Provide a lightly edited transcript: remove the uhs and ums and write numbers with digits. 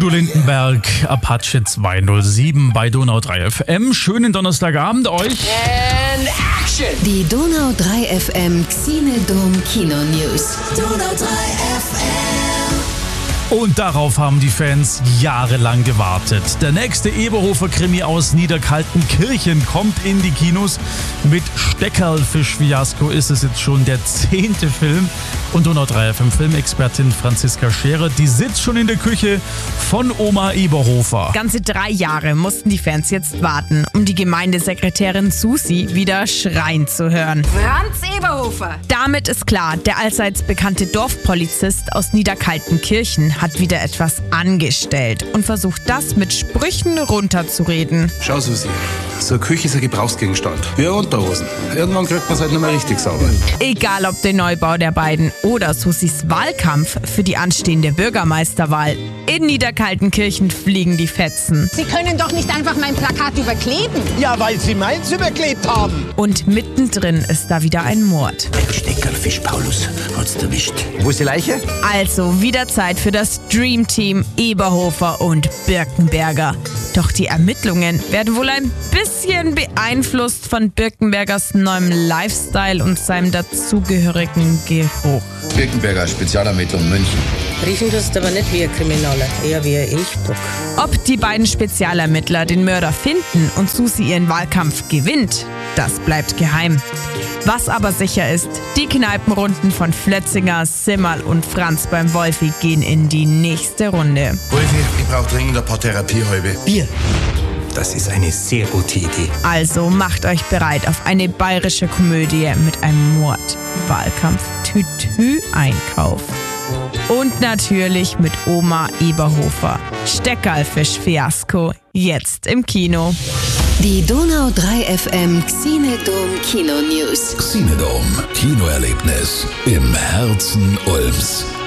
Udo Lindenberg, Apache 207 bei Donau 3 FM. Schönen Donnerstagabend euch. And action! Die Donau 3 FM Xenodom Kino News. Donau 3 FM. Und darauf haben die Fans jahrelang gewartet. Der nächste Eberhofer-Krimi aus Niederkaltenkirchen kommt in die Kinos. Mit Steckerlfisch-Fiasko ist es jetzt schon der 10. Film. Und Donau 3 FM Filmexpertin Franziska Scherer, die sitzt schon in der Küche von Oma Eberhofer. Ganze 3 Jahre mussten die Fans jetzt warten, um die Gemeindesekretärin Susi wieder schreien zu hören. Franz Eberhofer! Damit ist klar, der allseits bekannte Dorfpolizist aus Niederkaltenkirchen hat wieder etwas angestellt und versucht das mit Sprüchen runterzureden. Schau, Susi, so eine Küche ist ein Gebrauchsgegenstand. Wie Unterhosen. Irgendwann kriegt man es halt nicht mehr richtig sauber. Egal ob der Neubau der beiden oder Susis Wahlkampf für die anstehende Bürgermeisterwahl. In Niederkaltenkirchen fliegen die Fetzen. Sie können doch nicht einfach mein Plakat überkleben. Ja, weil Sie meins überklebt haben. Und mittendrin ist da wieder ein Mord. Steckerlfisch, Paulus, hat's erwischt. Wo ist die Leiche? Also wieder Zeit für das Dream Team Eberhofer und Birkenberger. Doch die Ermittlungen werden wohl ein bisschen beeinflusst von Birkenbergers neuem Lifestyle und seinem dazugehörigen Geruch. Birkenberger Spezialermittlung München. Riechen tust aber nicht wie ein Kriminaler, eher wie ein Elchbock. Ob die beiden Spezialermittler den Mörder finden und Susi ihren Wahlkampf gewinnt, das bleibt geheim. Was aber sicher ist, die Kneipenrunden von Flötzinger, Simmerl und Franz beim Wolfi gehen in die nächste Runde. Wolfi, ich brauche dringend ein paar Therapiehalbe. Bier. Das ist eine sehr gute Idee. Also macht euch bereit auf eine bayerische Komödie mit einem Mord, Wahlkampf, Tütü-Einkauf. Und natürlich mit Oma Eberhofer. Steckerlfisch-Fiasko, jetzt im Kino. Die Donau 3 FM Xenodom Kino News. Xenodom, Kinoerlebnis im Herzen Ulms.